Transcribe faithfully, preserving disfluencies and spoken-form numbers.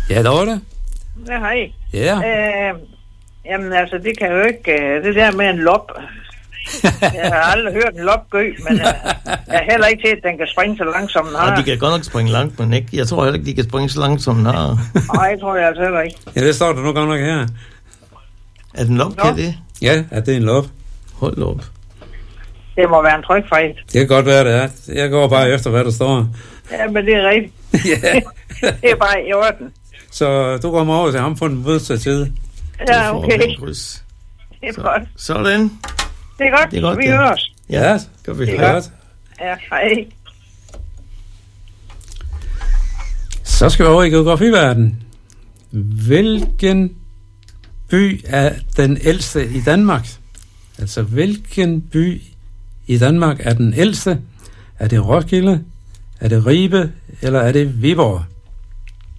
Ja, der var det. Ja, hej. Ja. Øh, jamen, altså, det kan jo ikke... Uh, det der med en lop... Jeg har aldrig hørt en lop gø, men uh, jeg er heller ikke til, at den kan springe så langsomt. Ja, de kan godt nok springe langt, men ikke. Jeg tror heller ikke, de kan springe så langsomt. Nej, Nej, det tror jeg altså heller ikke. Ja, det står der nu godt nok her. Er den lop, kan det? Ja, at det er en lop. Hold op. Det må være en trykfejl. Det kan godt være, det er. Jeg går bare efter, hvad der står. Ja, men det er rigtigt. Ja. Det er bare i orden. Så du kommer over til ham på den modsatte side. Ja, okay. Det er så, godt. Sådan. Det er godt. Det er godt, vi ja. høres. Ja, gør vi. Det er godt. Ja, hej. Så skal vi over i geografiverdenen. Hvilken by er den ældste i Danmark? Altså, hvilken by i Danmark er den ældste? Er det Roskilde? Er det Ribe? Eller er det Viborg?